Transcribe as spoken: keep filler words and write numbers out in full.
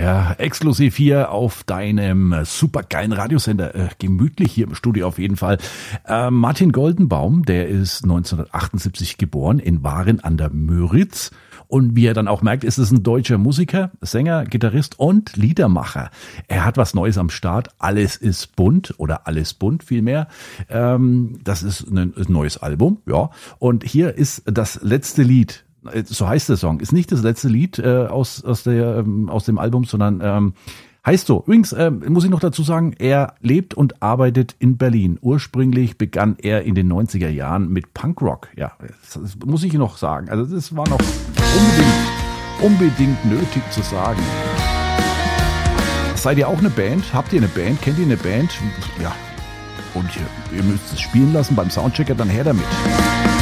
Ja, exklusiv hier auf deinem supergeilen Radiosender, äh, gemütlich hier im Studio auf jeden Fall. Äh, Martin Goldenbaum, der ist neunzehnhundertachtundsiebzig geboren in Waren an der Müritz. Und wie er dann auch merkt, ist es ein deutscher Musiker, Sänger, Gitarrist und Liedermacher. Er hat was Neues am Start. Alles ist bunt oder alles bunt vielmehr. Ähm, das ist ein neues Album, ja. Und hier ist das letzte Lied. So heißt der Song. Ist nicht das letzte Lied äh, aus aus der ähm, aus dem Album, sondern ähm, heißt so. Übrigens äh, muss ich noch dazu sagen, er lebt und arbeitet in Berlin. Ursprünglich begann er in den neunziger Jahren mit Punkrock. Ja, das, das muss ich noch sagen. Also das war noch unbedingt unbedingt nötig zu sagen. Seid ihr auch eine Band? Habt ihr eine Band? Kennt ihr eine Band? Ja. Und ihr, ihr müsst es spielen lassen beim Soundchecker, dann her damit.